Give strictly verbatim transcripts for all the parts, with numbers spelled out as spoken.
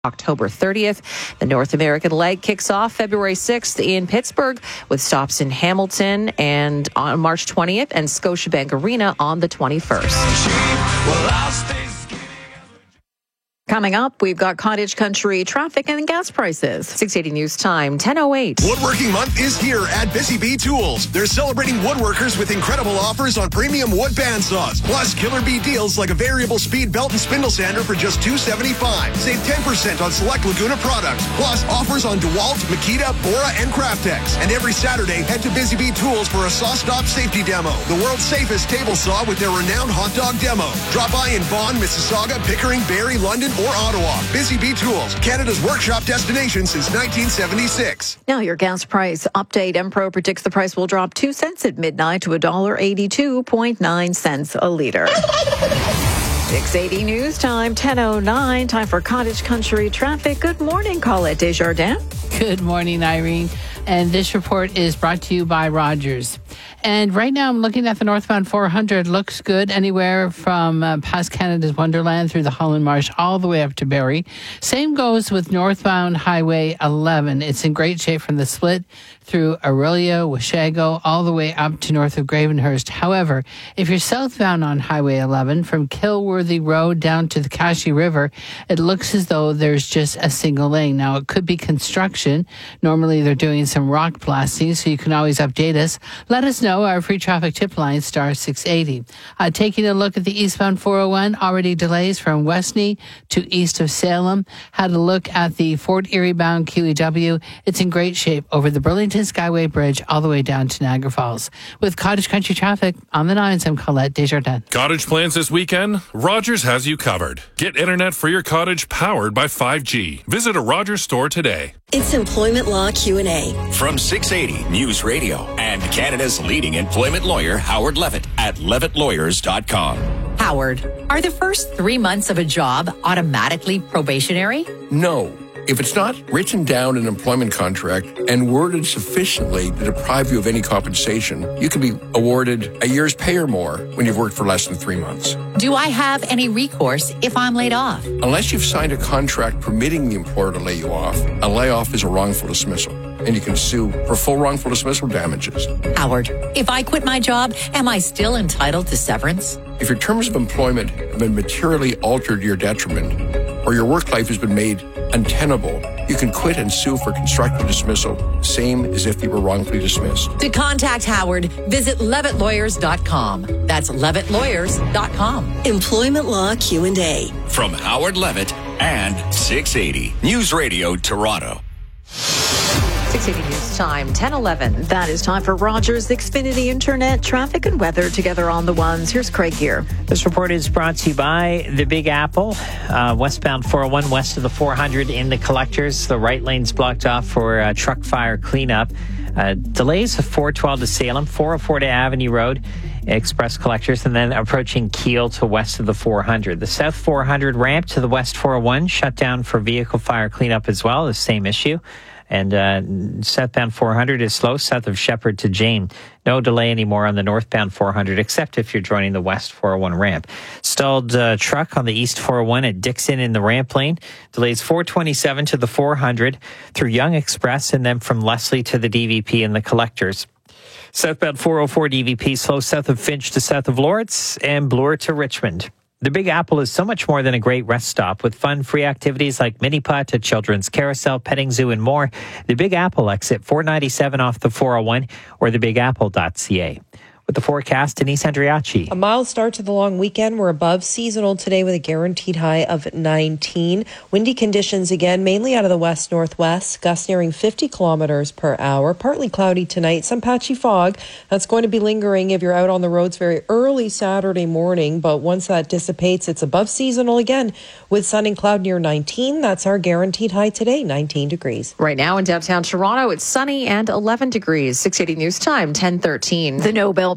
October thirtieth. The North American leg kicks off February sixth in Pittsburgh with stops in Hamilton and on March twentieth and Scotiabank Arena on the twenty-first. Coming up, we've got cottage country traffic and gas prices. six eighty News Time, ten oh eight. Woodworking Month is here at Busy Bee Tools. They're celebrating woodworkers with incredible offers on premium wood bandsaws, plus killer bee deals like a variable speed belt and spindle sander for just two seventy-five. Save ten percent on select Laguna products, plus offers on DeWalt, Makita, Bora, and Craftex. And every Saturday, head to Busy Bee Tools for a saw stop safety demo, the world's safest table saw with their renowned hot dog demo. Drop by in Vaughan, Mississauga, Pickering, Barrie, London, or Ottawa. Busy Bee Tools, Canada's workshop destination since nineteen seventy-six. Now your gas price update. Empro predicts the price will drop two cents at midnight to one dollar eighty-two point nine cents a liter. six eighty News Time, ten oh nine. Time for cottage country traffic. Good morning, Colette Desjardins. Good morning, Irene. And this report is brought to you by Rogers. And right now I'm looking at the northbound four hundred. Looks good anywhere from uh, past Canada's Wonderland through the Holland Marsh all the way up to Barrie. Same goes with northbound Highway eleven. It's in great shape from the split through Orillia, Washago, all the way up to north of Gravenhurst. However, if you're southbound on Highway eleven from Kilworthy Road down to the Cache River, it looks as though there's just a single lane. Now, it could be construction. Normally, they're doing some rock blasting, so you can always update us. Let us know. Our free traffic tip line, star six eighty. Uh, taking a look at the eastbound four oh one, already delays from Westney to east of Salem. Had a look at the Fort Erie bound Q E W. It's in great shape over the Burlington Skyway Bridge all the way down to Niagara Falls. With cottage country traffic on the nines, I'm Colette Desjardins. Cottage plans this weekend? Rogers has you covered. Get internet for your cottage powered by five G. Visit a Rogers store today. It's Employment Law Q and A. From six eighty News Radio and Canada's leading employment lawyer, Howard Levitt, at levitt lawyers dot com. Howard, are the first three months of a job automatically probationary? No. If it's not written down in an employment contract and worded sufficiently to deprive you of any compensation, you can be awarded a year's pay or more when you've worked for less than three months. Do I have any recourse if I'm laid off? Unless you've signed a contract permitting the employer to lay you off, a layoff is a wrongful dismissal, and you can sue for full wrongful dismissal damages. Howard, if I quit my job, am I still entitled to severance? If your terms of employment have been materially altered to your detriment, or your work life has been made untenable, you can quit and sue for constructive dismissal, same as if you were wrongfully dismissed. To contact Howard, visit levitt lawyers dot com. That's levitt lawyers dot com. Employment Law Q and A. From Howard Levitt and six eighty News Radio Toronto. six eighty News Time, ten eleven. That is time for Rogers Xfinity Internet, traffic and weather together on the ones. Here's Craig here. This report is brought to you by the Big Apple. Uh, westbound four oh one west of the four hundred in the collectors. The right lane's blocked off for uh, truck fire cleanup. Uh, delays of four twelve to Salem, four oh four to Avenue Road, express collectors, and then approaching Kiel to west of the four hundred. The south four hundred ramp to the west four oh one shut down for vehicle fire cleanup as well, the same issue. And uh, southbound four hundred is slow, south of Shepherd to Jane. No delay anymore on the northbound four hundred, except if you're joining the west four oh one ramp. Stalled uh, truck on the east four oh one at Dixon in the ramp lane. Delays four twenty-seven to the four hundred through Young Express, and then from Leslie to the D V P in the collectors. Southbound four oh four D V P slow south of Finch to south of Lawrence, and Bloor to Richmond. The Big Apple is so much more than a great rest stop. With fun, free activities like mini putt, a children's carousel, petting zoo, and more. The Big Apple exit four ninety-seven off the four oh one or the big apple dot c a. With the forecast, Denise Andriachi. A mild start to the long weekend. We're above seasonal today with a guaranteed high of nineteen. Windy conditions again, mainly out of the west-northwest. Gusts nearing fifty kilometers per hour. Partly cloudy tonight. Some patchy fog. That's going to be lingering if you're out on the roads very early Saturday morning. But once that dissipates, it's above seasonal again with sun and cloud near nineteen. That's our guaranteed high today, nineteen degrees. Right now in downtown Toronto, it's sunny and eleven degrees. six eighty News Time, ten thirteen. The Nobel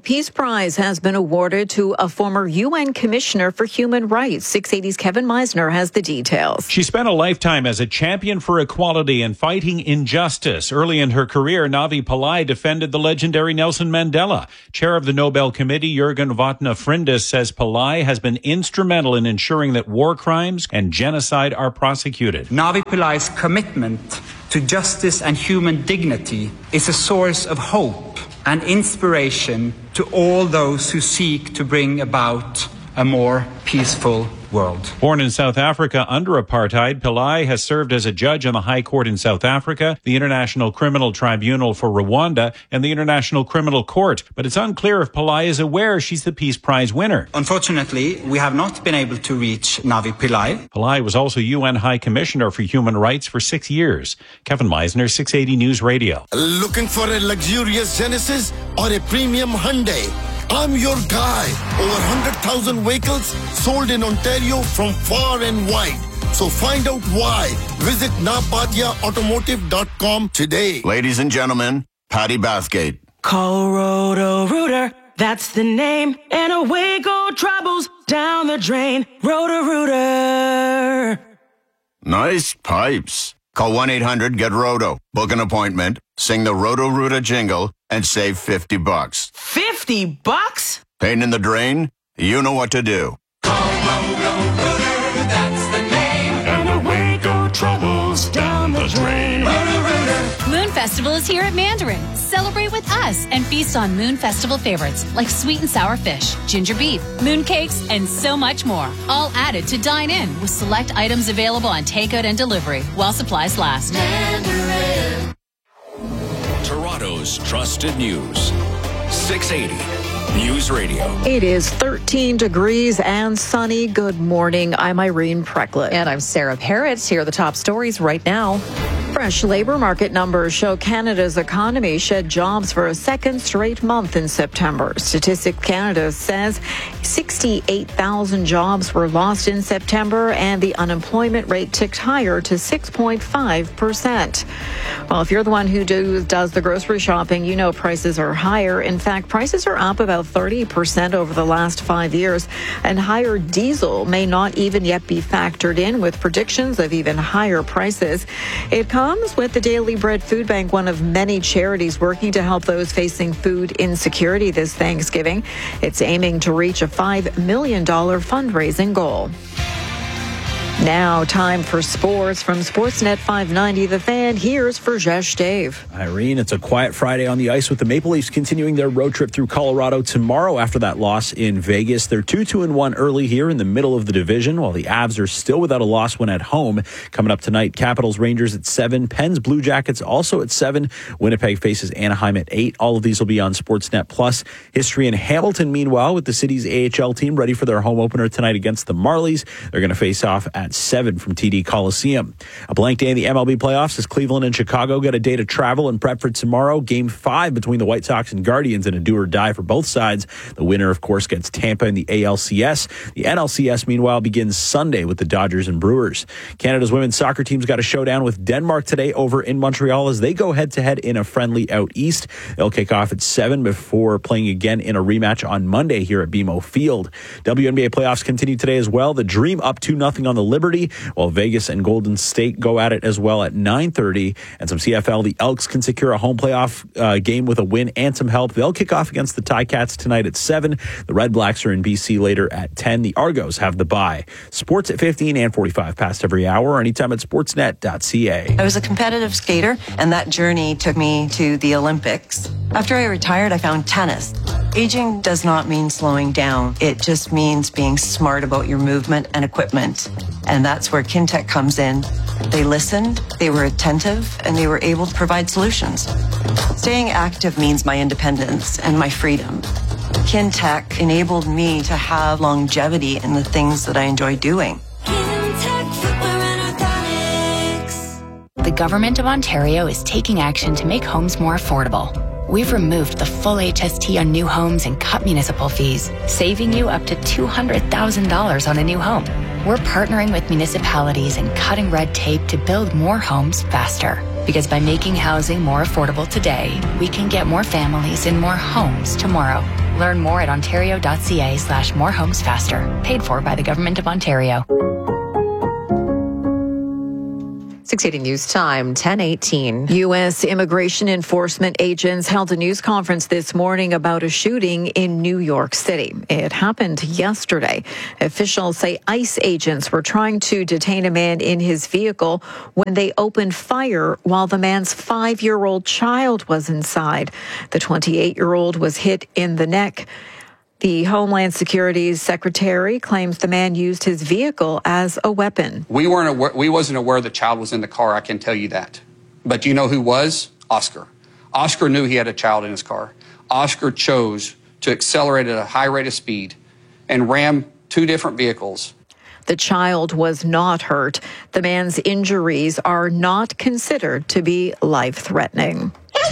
Peace Prize has been awarded to a former U N Commissioner for Human Rights. six eighty's Kevin Meisner has the details. She spent a lifetime as a champion for equality and fighting injustice. Early in her career, Navi Pillai defended the legendary Nelson Mandela. Chair of the Nobel Committee, Jürgen Vatne-Frindis, says Pillai has been instrumental in ensuring that war crimes and genocide are prosecuted. Navi Pillai's commitment to justice and human dignity is a source of hope and inspiration to all those who seek to bring about a more peaceful world. Born in South Africa under apartheid, Pillai has served as a judge on the High Court in South Africa, the International Criminal Tribunal for Rwanda, and the International Criminal Court. But it's unclear if Pillai is aware she's the Peace Prize winner. Unfortunately, we have not been able to reach Navi Pillai. Pillai was also U N High Commissioner for Human Rights for six years. Kevin Meisner, six eighty News Radio. Looking for a luxurious Genesis or a premium Hyundai? I'm your guy. Over one hundred thousand vehicles sold in Ontario from far and wide. So find out why. Visit napatia automotive dot com today. Ladies and gentlemen, Patty Bathgate. Call Roto-Rooter, that's the name. And away go troubles down the drain. Roto-Rooter. Nice pipes. Call one eight hundred get roto. Book an appointment, sing the Roto-Rooter jingle, and save fifty bucks. fifty bucks? Pain in the drain? You know what to do. Call Roto-Rooter, that's the name. And away go troubles down the drain. Roto-Rooter. Moon Festival is here at Mandarin. Celebrate with us and feast on Moon Festival favorites like sweet and sour fish, ginger beef, moon cakes, and so much more. All added to dine in with select items available on takeout and delivery while supplies last. Mandarin. Toronto's trusted news. six eighty News Radio. It is thirteen degrees and sunny. Good morning. I'm Irene Precklett. And I'm Sarah Parrott. Here are the top stories right now. Fresh labor market numbers show Canada's economy shed jobs for a second straight month in September. Statistics Canada says sixty-eight thousand jobs were lost in September, and the unemployment rate ticked higher to six point five percent. Well, if you're the one who do, does the grocery shopping, you know prices are higher. In fact, prices are up about thirty percent over the last five years, and higher diesel may not even yet be factored in, with predictions of even higher prices. It comes with the Daily Bread Food Bank, one of many charities working to help those facing food insecurity this Thanksgiving. It's aiming to reach a five million dollars fundraising goal. Now, time for sports from Sportsnet five ninety The Fan. Here's Furjesh Dave. Irene, it's a quiet Friday on the ice with the Maple Leafs continuing their road trip through Colorado tomorrow after that loss in Vegas. They're two two and one early here in the middle of the division, while the Avs are still without a loss when at home. Coming up tonight, Capitals Rangers at seven, Pens Blue Jackets also at seven. Winnipeg faces Anaheim at eight. All of these will be on Sportsnet Plus. History in Hamilton, meanwhile, with the city's A H L team ready for their home opener tonight against the Marlies. They're going to face off at seven from T D Coliseum. A blank day in the M L B playoffs as Cleveland and Chicago get a day to travel and prep for tomorrow. Game five between the White Sox and Guardians in a do or die for both sides. The winner, of course, gets Tampa in the A L C S. The N L C S, meanwhile, begins Sunday with the Dodgers and Brewers. Canada's women's soccer team's got a showdown with Denmark today over in Montreal as they go head-to-head in a friendly out east. They'll kick off at seven before playing again in a rematch on Monday here at B M O Field. W N B A playoffs continue today as well. The Dream up two nothing on the Liberty, while Vegas and Golden State go at it as well at nine thirty. And some C F L, the Elks can secure a home playoff uh, game with a win and some help. They'll kick off against the Ticats tonight at seven. The Red Blacks are in B C later at ten. The Argos have the bye. Sports at fifteen and forty-five past every hour, or anytime at sportsnet dot c a. I was a competitive skater, and that journey took me to the Olympics. After I retired, I found tennis. Aging does not mean slowing down. It just means being smart about your movement and equipment. And that's where Kintec comes in. They listened, they were attentive, and they were able to provide solutions. Staying active means my independence and my freedom. Kintec enabled me to have longevity in the things that I enjoy doing. The Government of Ontario is taking action to make homes more affordable. We've removed the full H S T on new homes and cut municipal fees, saving you up to two hundred thousand dollars on a new home. We're partnering with municipalities and cutting red tape to build more homes faster. Because by making housing more affordable today, we can get more families in more homes tomorrow. Learn more at ontario.ca slash more homes faster. Paid for by the Government of Ontario. six eighty News Time, ten eighteen. U S immigration enforcement agents held a news conference this morning about a shooting in New York City. It happened yesterday. Officials say ICE agents were trying to detain a man in his vehicle when they opened fire while the man's five-year-old child was inside. The twenty-eight-year-old was hit in the neck. The Homeland Security's secretary claims the man used his vehicle as a weapon. We weren't aware, we wasn't aware the child was in the car, I can tell you that. But do you know who was? Oscar. Oscar knew he had a child in his car. Oscar chose to accelerate at a high rate of speed and ram two different vehicles. The child was not hurt. The man's injuries are not considered to be life-threatening.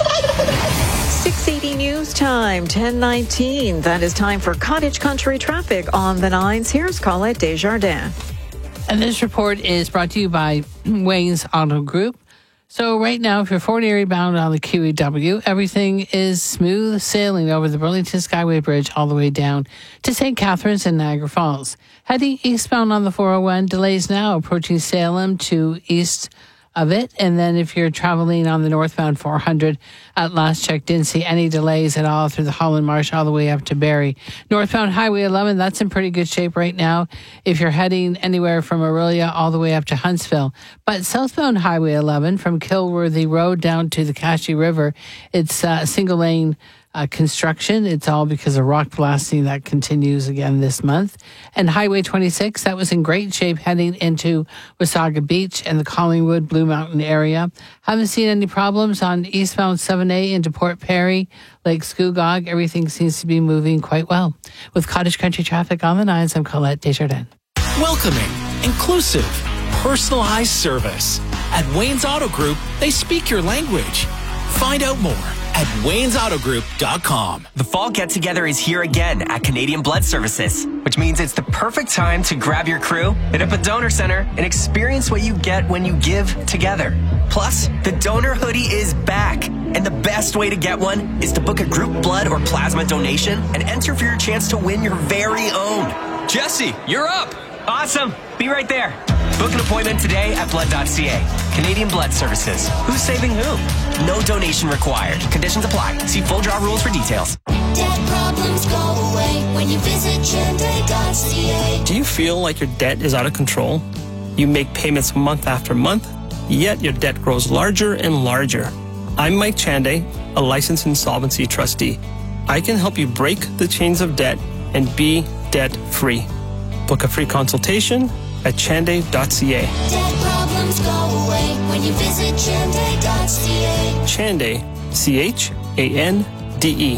six eighty News Time, ten nineteen. That is time for Cottage Country traffic on the nines. Here's Colette Desjardins. And this report is brought to you by Wayne's Auto Group. So right now, if you're Fort Erie bound on the Q E W, everything is smooth sailing over the Burlington Skyway Bridge all the way down to Saint Catharines and Niagara Falls. Heading eastbound on the four oh one, delays now approaching Salem to east of it. And then if you're traveling on the northbound four hundred, at last check, didn't see any delays at all through the Holland Marsh all the way up to Barrie. Northbound Highway eleven, that's in pretty good shape right now if you're heading anywhere from Aurelia all the way up to Huntsville. But southbound Highway eleven from Kilworthy Road down to the Cashy River, it's a single lane Uh, construction. It's all because of rock blasting that continues again this month. And Highway twenty-six, that was in great shape heading into Wasaga Beach and the Collingwood Blue Mountain area. Haven't seen any problems on eastbound seven A into Port Perry, Lake Scugog. Everything seems to be moving quite well. With Cottage Country traffic on the nines, I'm Colette Desjardins. Welcoming, inclusive, personalized service. At Wayne's Auto Group, they speak your language. Find out more at waynes auto group dot com. The fall get-together is here again at Canadian Blood Services, which means it's the perfect time to grab your crew, hit up a donor center, and experience what you get when you give together. Plus, the donor hoodie is back, and the best way to get one is to book a group blood or plasma donation and enter for your chance to win your very own. Jesse, you're up! Awesome! Be right there. Book an appointment today at blood dot c a. Canadian Blood Services. Who's saving who? No donation required. Conditions apply. See full draw rules for details. Debt problems go away when you visit chande dot c a. Do you feel like your debt is out of control? You make payments month after month, yet your debt grows larger and larger. I'm Mike Chande, a licensed insolvency trustee. I can help you break the chains of debt and be debt-free. Book a free consultation at chande dot c a. Debt problems go away when you visit chande dot c a. Chande, C H A N D E.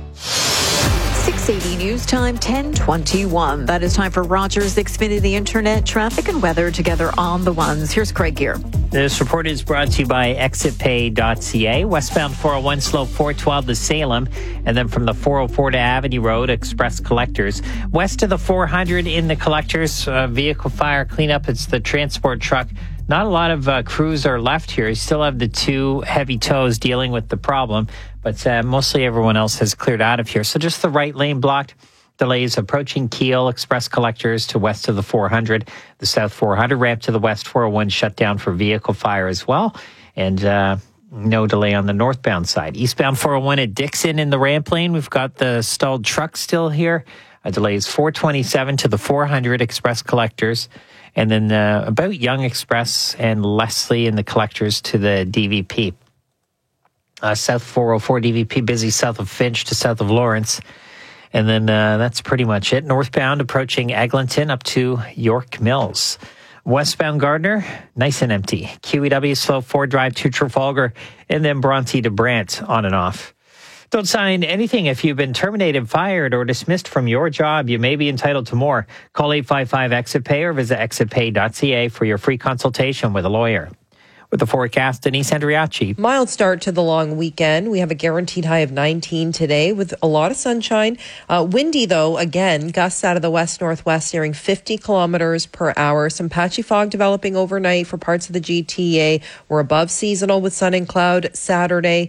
six eighty News Time, ten twenty-one. That is time for Rogers Xfinity Internet traffic and weather together on the ones. Here's Craig Gear. This report is brought to you by exit pay dot c a. Westbound four oh one, slow four twelve to Salem, and then from the four oh four to Avenue Road, Express Collectors. West of the four hundred in the Collectors, uh, vehicle fire cleanup. It's the transport truck. Not a lot of uh, crews are left here. You still have the two heavy tows dealing with the problem, but uh, mostly everyone else has cleared out of here. So just the right lane blocked. Delays approaching Kiel, Express Collectors to west of the four hundred. The south four hundred ramp to the west four oh one shut down for vehicle fire as well. And uh, no delay on the northbound side. Eastbound four oh one at Dixon in the ramp lane. We've got the stalled truck still here. Uh, delays four twenty-seven to the four hundred Express Collectors. And then uh, about Young Express and Leslie in the Collectors to the D V P. Uh, south four oh four D V P busy south of Finch to south of Lawrence. And then uh, that's pretty much it. Northbound approaching Eglinton up to York Mills. Westbound Gardner, nice and empty. Q E W slow four drive to Trafalgar, and then Bronte to Brant on and off. Don't sign anything if you've been terminated, fired, or dismissed from your job. You may be entitled to more. Call eight five five exit pay or visit exit pay dot c a for your free consultation with a lawyer. With the forecast, Denise Andriacci. Mild start to the long weekend. We have a guaranteed high of nineteen today with a lot of sunshine. Uh, windy, though, again, gusts out of the west-northwest nearing fifty kilometers per hour. Some patchy fog developing overnight for parts of the G T A. We're above seasonal with sun and cloud Saturday.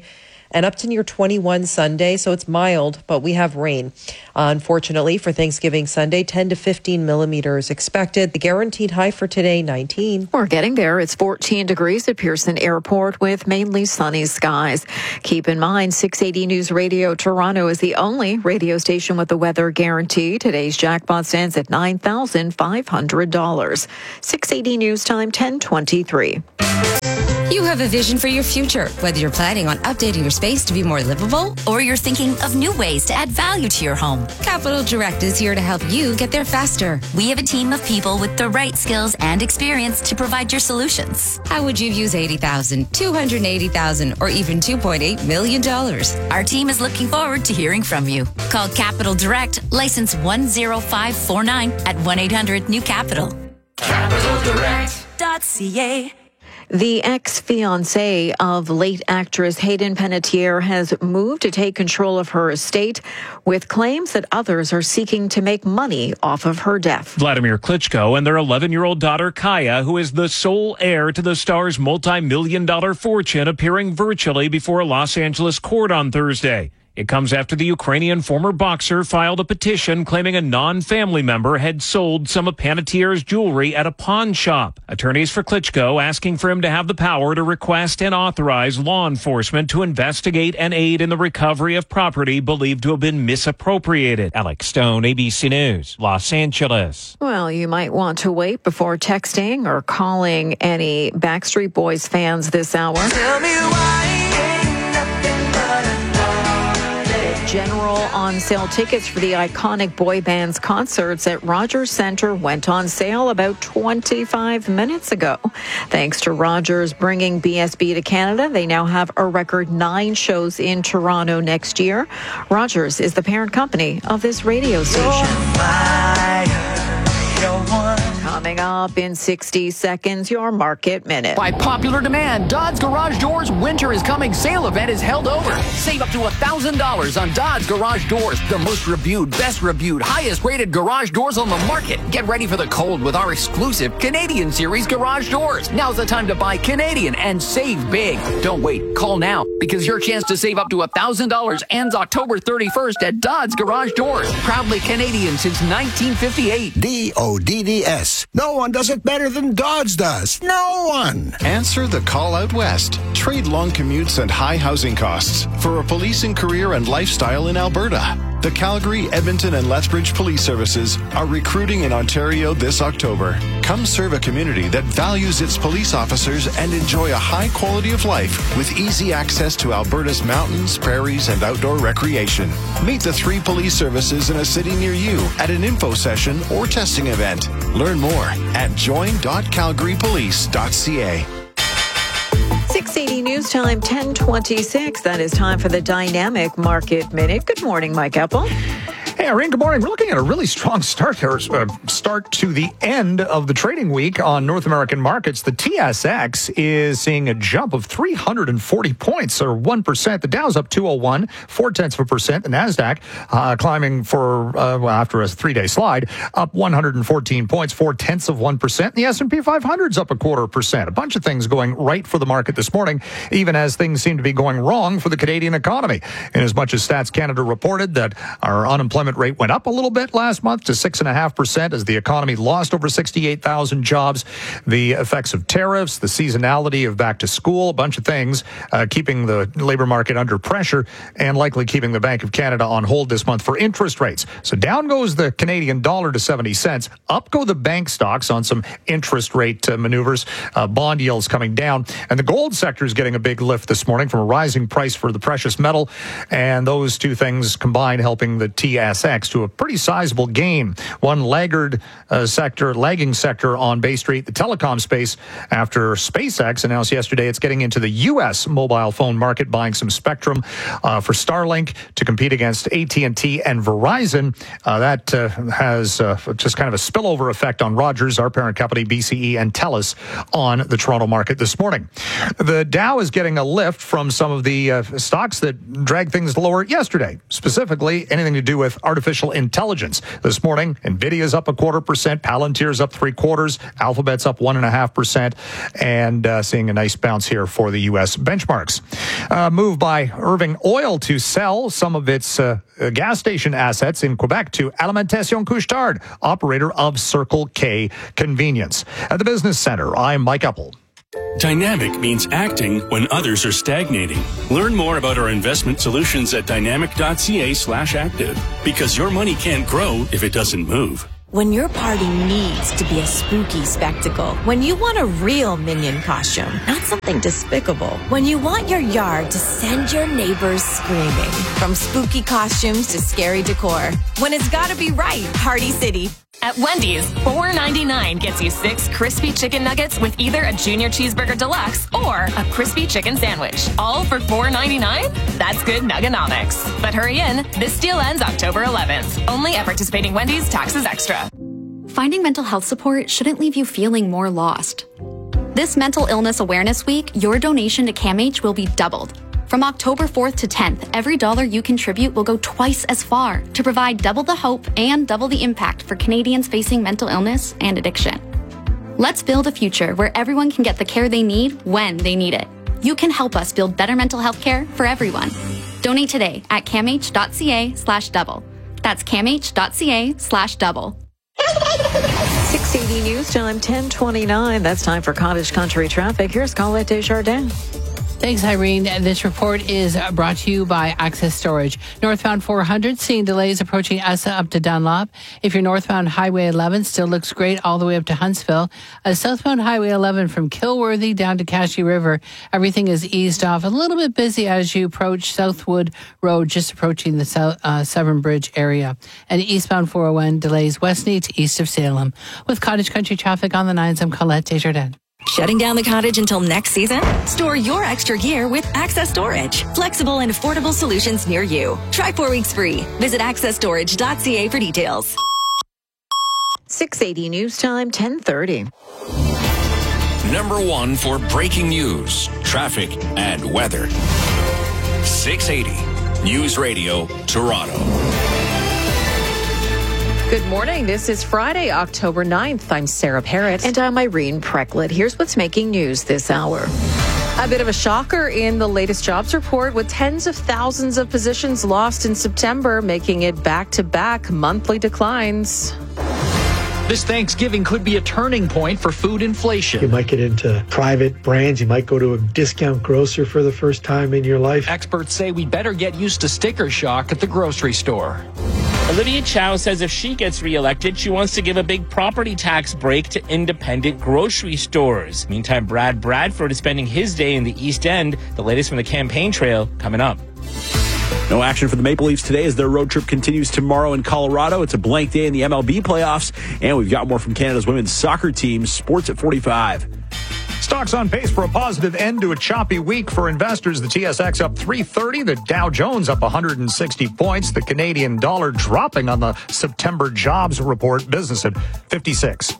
and up to near twenty-one Sunday. So it's mild, but we have rain. Uh, unfortunately, for Thanksgiving Sunday, ten to fifteen millimeters expected. The guaranteed high for today, nineteen. We're getting there. It's fourteen degrees at Pearson Airport with mainly sunny skies. Keep in mind, six eighty News Radio Toronto is the only radio station with the weather guarantee. Today's jackpot stands at nine thousand five hundred dollars. six eighty News Time, ten twenty-three. You have a vision for your future, whether you're planning on updating your space to be more livable or you're thinking of new ways to add value to your home. Capital Direct is here to help you get there faster. We have a team of people with the right skills and experience to provide your solutions. How would you use eighty thousand dollars, two hundred eighty thousand dollars, or even two point eight million dollars? Our team is looking forward to hearing from you. Call Capital Direct, license one zero five four nine at one eight hundred new capital. Capital Direct dot C A. The ex-fiancé of late actress Hayden Panettiere has moved to take control of her estate with claims that others are seeking to make money off of her death. Vladimir Klitschko and their eleven-year-old daughter Kaya, who is the sole heir to the star's multi-million dollar fortune, appearing virtually before a Los Angeles court on Thursday. It comes after the Ukrainian former boxer filed a petition claiming a non-family member had sold some of Panettiere's jewelry at a pawn shop. Attorneys for Klitschko asking for him to have the power to request and authorize law enforcement to investigate and aid in the recovery of property believed to have been misappropriated. Alex Stone, A B C News, Los Angeles. Well, you might want to wait before texting or calling any Backstreet Boys fans this hour. Tell me why. General on-sale tickets for the iconic boy band's concerts at Rogers Centre went on sale about twenty-five minutes ago. Thanks to Rogers bringing B S B to Canada, they now have a record nine shows in Toronto next year. Rogers is the parent company of this radio station. Coming up in sixty seconds, your Market Minute. By popular demand, Dodds Garage Doors Winter is Coming sale event is held over. Save up to one thousand dollars on Dodds Garage Doors, the most reviewed, best reviewed, highest rated garage doors on the market. Get ready for the cold with our exclusive Canadian Series garage doors. Now's the time to buy Canadian and save big. Don't wait. Call now because your chance to save up to one thousand dollars ends October thirty-first at Dodds Garage Doors. Proudly Canadian since nineteen fifty-eight. D O D D S. No one does it better than Dodds does. No one. Answer the call out west. Trade long commutes and high housing costs for a policing career and lifestyle in Alberta. The Calgary, Edmonton, and Lethbridge Police Services are recruiting in Ontario this October. Come serve a community that values its police officers and enjoy a high quality of life with easy access to Alberta's mountains, prairies, and outdoor recreation. Meet the three police services in a city near you at an info session or testing event. Learn more at join dot calgary police dot c a. six eighty News Time, ten twenty-six. That is time for the Dynamic Market Minute. Good morning, Mike Epple. Hey, Irene, good morning. We're looking at a really strong start here, uh, start to the end of the trading week on North American markets. The T S X is seeing a jump of three hundred forty points, or one percent. The Dow's up two oh one, four tenths of a percent. The NASDAQ uh, climbing for, uh, well, after a three-day slide, up one hundred fourteen points, four tenths of one percent. The S and P five hundred's up a quarter percent. A bunch of things going right for the market this morning, even as things seem to be going wrong for the Canadian economy. In as much as Stats Canada reported that our unemployment rate went up a little bit last month to six point five percent as the economy lost over sixty-eight thousand jobs. The effects of tariffs, the seasonality of back to school, a bunch of things uh, keeping the labor market under pressure and likely keeping the Bank of Canada on hold this month for interest rates. So down goes the Canadian dollar to seventy cents. Up go the bank stocks on some interest rate uh, maneuvers. Uh, bond yields coming down. And the gold sector is getting a big lift this morning from a rising price for the precious metal. And those two things combined helping the T S X to a pretty sizable gain. One laggard uh, sector, lagging sector on Bay Street, the telecom space, after SpaceX announced yesterday it's getting into the U S mobile phone market, buying some spectrum uh, for Starlink to compete against A T and T and Verizon. Uh, that uh, has uh, just kind of a spillover effect on Rogers, our parent company, B C E, and TELUS on the Toronto market this morning. The Dow is getting a lift from some of the uh, stocks that dragged things lower yesterday, specifically anything to do with artificial intelligence. This morning, NVIDIA's up a quarter percent, Palantir's up three quarters, Alphabet's up one and a half percent, and uh, seeing a nice bounce here for the U S benchmarks. Uh, move by Irving Oil to sell some of its uh, gas station assets in Quebec to Alimentation Couche-Tard, operator of Circle K Convenience. At the Business Center, I'm Mike Eppel. Dynamic means acting when others are stagnating. Learn more about our investment solutions at dynamic.ca slash active, because your money can't grow if it doesn't move. When your party needs to be a spooky spectacle. When you want a real Minion costume, not something despicable. When you want your yard to send your neighbors screaming. From spooky costumes to scary decor. When it's gotta be right, Party City. At Wendy's, four ninety-nine gets you six crispy chicken nuggets with either a junior cheeseburger deluxe or a crispy chicken sandwich. All for four ninety-nine? That's good nuggenomics. But hurry in, this deal ends October eleventh. Only at participating Wendy's, taxes extra. Finding mental health support shouldn't leave you feeling more lost. This Mental Illness Awareness Week, your donation to CAMH will be doubled. From October fourth to tenth, every dollar you contribute will go twice as far to provide double the hope and double the impact for Canadians facing mental illness and addiction. Let's build a future where everyone can get the care they need when they need it. You can help us build better mental health care for everyone. Donate today at camh.ca slash double. That's camh.ca slash double. six eighty News Time, ten twenty-nine. That's time for Cottage Country Traffic. Here's Colette Desjardins. Thanks, Irene. This report is brought to you by Access Storage. Northbound four hundred, seeing delays approaching Essa up to Dunlop. If you're northbound Highway eleven, still looks great all the way up to Huntsville. Uh, southbound Highway eleven from Kilworthy down to Cashy River, everything is eased off. A little bit busy as you approach Southwood Road, just approaching the South, uh, Severn Bridge area. And eastbound four oh one delays west Neat to east of Salem. With Cottage Country Traffic on the nines, I'm Colette Desjardins. Shutting down the cottage until next season? Store your extra gear with Access Storage. Flexible and affordable solutions near you. Try four weeks free. Visit access storage dot c a for details. six eighty News Time, ten thirty. Number one for breaking news, traffic, and weather. six eighty News Radio, Toronto. Good morning. This is Friday, October ninth. I'm Sarah Parrott. And I'm Irene Precklett. Here's what's making news this hour. A bit of a shocker in the latest jobs report, with tens of thousands of positions lost in September, making it back-to-back monthly declines. This Thanksgiving could be a turning point for food inflation. You might get into private brands. You might go to a discount grocer for the first time in your life. Experts say we better get used to sticker shock at the grocery store. Olivia Chow says if she gets reelected, she wants to give a big property tax break to independent grocery stores. Meantime, Brad Bradford is spending his day in the East End. The latest from the campaign trail coming up. No action for the Maple Leafs today as their road trip continues tomorrow in Colorado. It's a blank day in the M L B playoffs, and we've got more from Canada's women's soccer team. Sports at forty-five. Stocks on pace for a positive end to a choppy week for investors. The T S X up three thirty, the Dow Jones up one hundred sixty points, the Canadian dollar dropping on the September jobs report, business at fifty-six.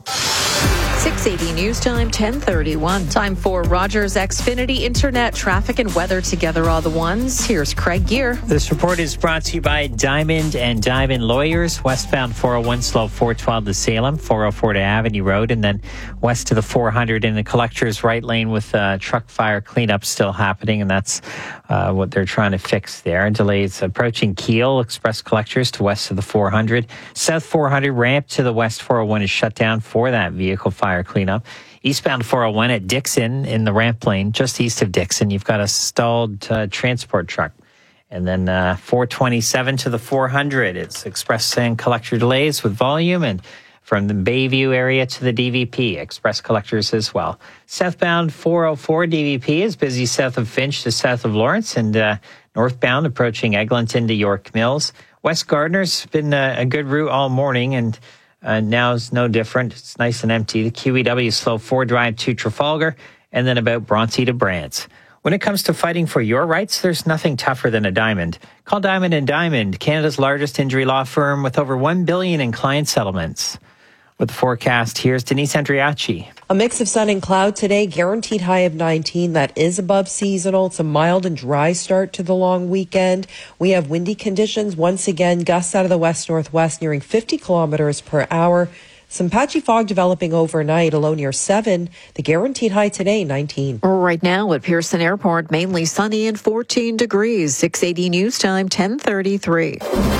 six eighty News Time, ten thirty-one. Time for Rogers Xfinity Internet traffic and weather together all the ones. Here's Craig Gear. This report is brought to you by Diamond and Diamond Lawyers. Westbound four oh one slow four twelve to Salem, four oh four to Avenue Road, and then west to the four hundred in the collector's right lane with uh, truck fire cleanup still happening, and that's uh, what they're trying to fix there. Delays approaching Kiel, express collectors to west of the four hundred. South four hundred ramp to the west four oh one is shut down for that vehicle fire cleanup. Eastbound four oh one at Dixon in the ramp lane, just east of Dixon, you've got a stalled uh, transport truck. And then uh, four twenty-seven to the four hundred, it's express and collector delays with volume, and from the Bayview area to the D V P, express collectors as well. Southbound four oh four D V P is busy south of Finch to south of Lawrence, and uh, northbound approaching Eglinton to York Mills. West Gardner's been uh, a good route all morning, and uh, now is no different. It's nice and empty. The Q E W slow four drive to Trafalgar, and then about Bronte to Brants. When it comes to fighting for your rights, there's nothing tougher than a diamond. Call Diamond and Diamond, Canada's largest injury law firm with over one billion dollars in client settlements. With the forecast, here's Denise Andriachi. A mix of sun and cloud today, guaranteed high of nineteen. That is above seasonal. It's a mild and dry start to the long weekend. We have windy conditions. Once again, gusts out of the west-northwest nearing fifty kilometers per hour. Some patchy fog developing overnight, a low near seven. The guaranteed high today, nineteen. Right now at Pearson Airport, mainly sunny and fourteen degrees. six eighty News Time, ten thirty-three.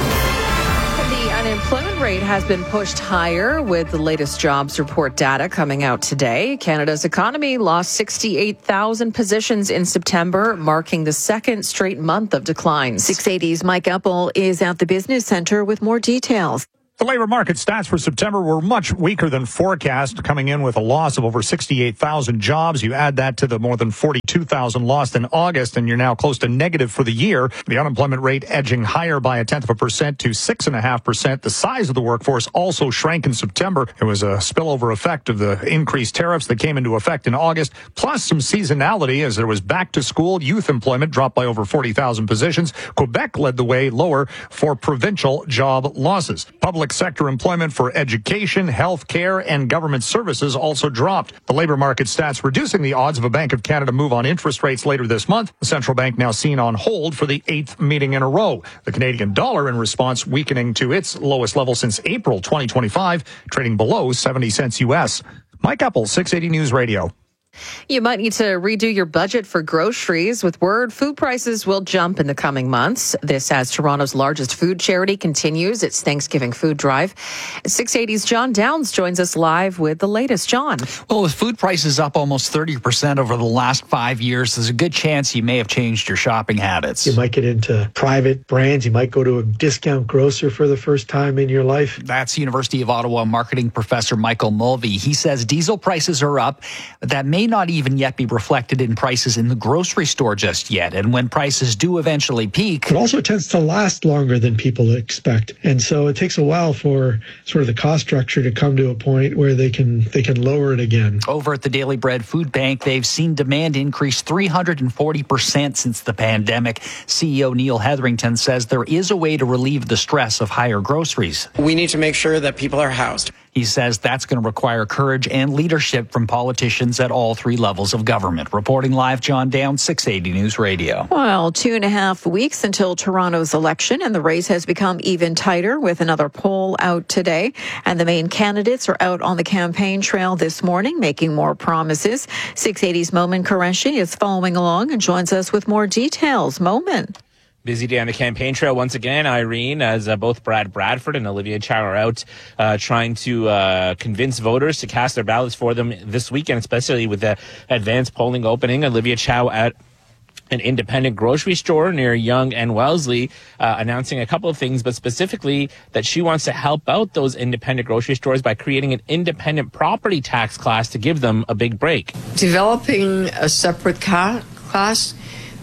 The unemployment rate has been pushed higher with the latest jobs report data coming out today. Canada's economy lost sixty-eight thousand positions in September, marking the second straight month of declines. six eighty's Mike Epple is at the Business Center with more details. The labor market stats for September were much weaker than forecast, coming in with a loss of over sixty-eight thousand jobs. You add that to the more than forty-two thousand lost in August, and you're now close to negative for the year. The unemployment rate edging higher by a tenth of a percent to six point five percent. The size of the workforce also shrank in September. It was a spillover effect of the increased tariffs that came into effect in August, plus some seasonality as there was back to school. Youth employment dropped by over forty thousand positions. Quebec led the way lower for provincial job losses. Public sector employment for education, health care, and government services also dropped. The labor market stats reducing the odds of a Bank of Canada move on interest rates later this month. The central bank now seen on hold for the eighth meeting in a row. The Canadian dollar in response weakening to its lowest level since April twenty twenty-five, trading below seventy cents U S. Mike Epple, six eighty News Radio. You might need to redo your budget for groceries. With word, food prices will jump in the coming months. This as Toronto's largest food charity continues its Thanksgiving food drive. six eighty's John Downs joins us live with the latest. John. Well, with food prices up almost thirty percent over the last five years, there's a good chance you may have changed your shopping habits. You might get into private brands. You might go to a discount grocer for the first time in your life. That's University of Ottawa marketing professor Michael Mulvey. He says diesel prices are up, but that may not even yet be reflected in prices in the grocery store just yet. And when prices do eventually peak, it also tends to last longer than people expect. And so it takes a while for sort of the cost structure to come to a point where they can they can lower it again. Over at the Daily Bread Food Bank, they've seen demand increase three hundred forty percent since the pandemic. C E O Neil Hetherington says there is a way to relieve the stress of higher groceries. We need to make sure that people are housed. He says that's going to require courage and leadership from politicians at all three levels of government. Reporting live, John Downs, six eighty News Radio. Well, two and a half weeks until Toronto's election, and the race has become even tighter with another poll out today. And the main candidates are out on the campaign trail this morning, making more promises. six eighty's Momin Qureshi is following along and joins us with more details. Momin. Busy day on the campaign trail once again, Irene, as uh, both Brad Bradford and Olivia Chow are out uh, trying to uh, convince voters to cast their ballots for them this weekend, especially with the advanced polling opening. Olivia Chow at an independent grocery store near Yonge and Wellesley, uh, announcing a couple of things, but specifically that she wants to help out those independent grocery stores by creating an independent property tax class to give them a big break. Developing a separate ca- class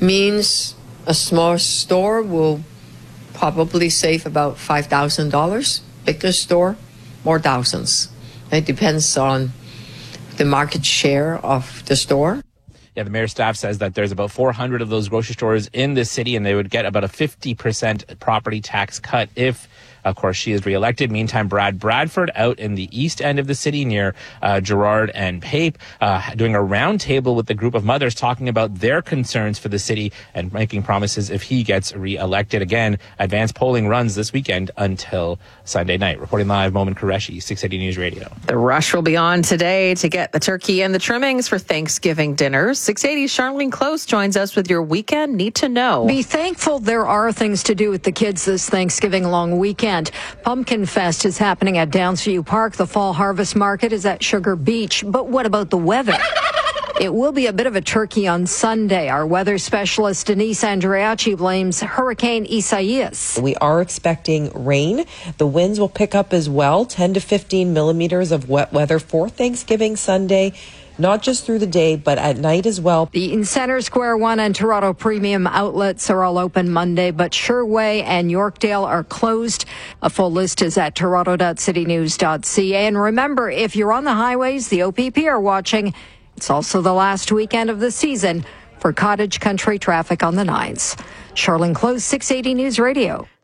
means a small store will probably save about five thousand dollars. Bigger store, more thousands. It depends on the market share of the store. Yeah, the mayor's staff says that there's about four hundred of those grocery stores in the city, and they would get about a fifty percent property tax cut if, of course, she is reelected. Meantime, Brad Bradford out in the east end of the city near uh, Gerrard and Pape, uh, doing a roundtable with the group of mothers talking about their concerns for the city and making promises if he gets reelected. Again, advanced polling runs this weekend until Sunday night. Reporting live, Momin Qureshi, six eighty News Radio. The rush will be on today to get the turkey and the trimmings for Thanksgiving dinners. six eighty's Charlene Close joins us with your weekend need to know. Be thankful there are things to do with the kids this Thanksgiving long weekend. Pumpkin Fest is happening at Downsview Park. The Fall Harvest Market is at Sugar Beach. But what about the weather? It will be a bit of a turkey on Sunday. Our weather specialist Denise Andriachi blames Hurricane Isaias. We are expecting rain. The winds will pick up as well, ten to fifteen millimeters of wet weather for Thanksgiving Sunday. Not just through the day, but at night as well. The Eaton Centre, Square One, and Toronto Premium outlets are all open Monday, but Sherway and Yorkdale are closed. A full list is at toronto dot city news dot c a. And remember, if you're on the highways, the O P P are watching. It's also the last weekend of the season for cottage country traffic on the nines. Charlene Close, six eighty News Radio.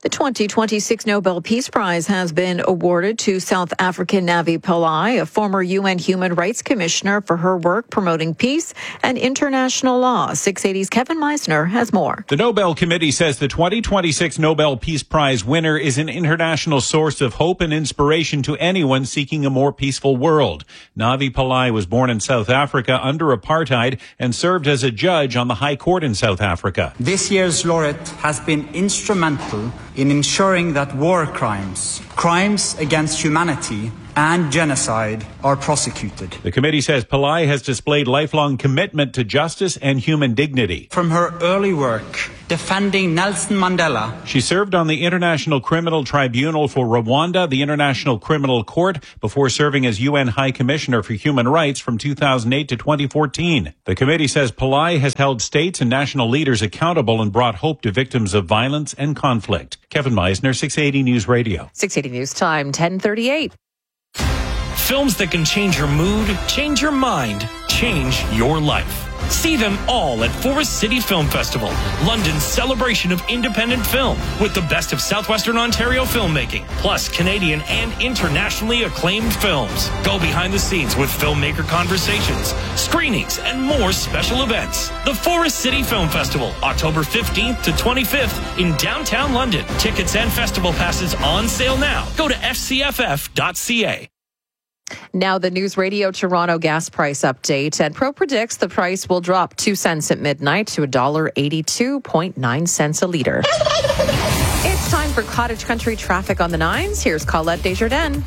The twenty twenty-six Nobel Peace Prize has been awarded to South African Navi Pillay, a former U N Human Rights Commissioner, for her work promoting peace and international law. six eighty's Kevin Meisner has more. The Nobel Committee says the twenty twenty-six Nobel Peace Prize winner is an international source of hope and inspiration to anyone seeking a more peaceful world. Navi Pillay was born in South Africa under apartheid and served as a judge on the High Court in South Africa. This year's laureate has been instrumental in ensuring that war crimes, crimes against humanity, and genocide are prosecuted. The committee says Pillay has displayed lifelong commitment to justice and human dignity. From her early work defending Nelson Mandela, she served on the International Criminal Tribunal for Rwanda, the International Criminal Court, before serving as U N High Commissioner for Human Rights from two thousand eight to twenty fourteen. The committee says Pillay has held states and national leaders accountable and brought hope to victims of violence and conflict. Kevin Meisner, six eighty News Radio. six eighty News Time, ten thirty-eight. Films that can change your mood, change your mind, change your life. See them all at Forest City Film Festival, London's celebration of independent film, with the best of southwestern Ontario filmmaking, plus Canadian and internationally acclaimed films. Go behind the scenes with filmmaker conversations, screenings, and more special events. The Forest City Film Festival, October fifteenth to twenty-fifth in downtown London. Tickets and festival passes on sale now. Go to f c f f dot c a. Now the News Radio Toronto gas price update, and Pro predicts the price will drop two cents at midnight to one dollar eighty-two point nine cents a litre. It's time for Cottage Country traffic on the nines. Here's Colette Desjardins.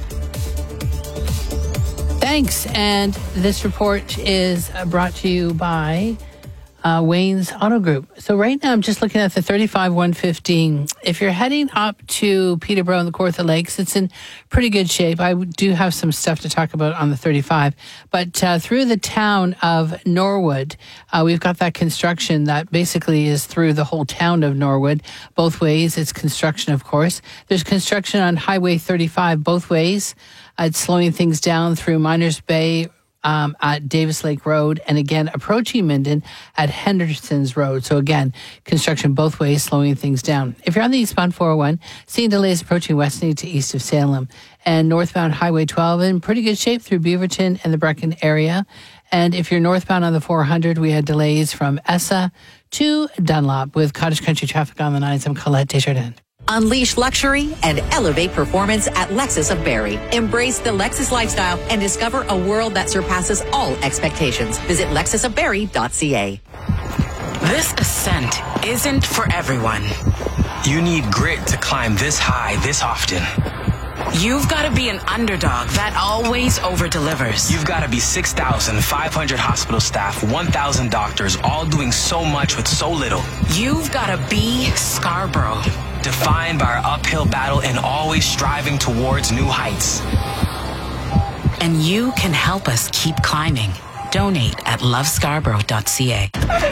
Thanks, and this report is brought to you by Uh, Wayne's Auto Group. So right now I'm just looking at the thirty-five one fifteen. If you're heading up to Peterborough and the Kawartha Lakes, it's in pretty good shape. I do have some stuff to talk about on the thirty-five. But uh, through the town of Norwood, uh, we've got that construction that basically is through the whole town of Norwood. Both ways, it's construction, of course. There's construction on Highway thirty-five both ways. Uh, it's slowing things down through Miners Bay, Um, at Davis Lake Road, and again approaching Minden at Henderson's Road. So again, construction both ways, slowing things down. If you're on the eastbound four oh one, seeing delays approaching Westney to east of Salem, and northbound Highway twelve in pretty good shape through Beaverton and the Brecken area. And if you're northbound on the four hundred, we had delays from Essa to Dunlop. With Cottage Country traffic on the nines, I'm Colette Desjardins. Unleash luxury and elevate performance at Lexus of Barrie. Embrace the Lexus lifestyle and discover a world that surpasses all expectations. Visit lexus of barrie dot c a. This ascent isn't for everyone. You need grit to climb this high this often. You've got to be an underdog that always over-delivers. You've got to be six thousand five hundred hospital staff, one thousand doctors, all doing so much with so little. You've got to be Scarborough. Defined by our uphill battle and always striving towards new heights. And you can help us keep climbing. Donate at love scarborough dot c a.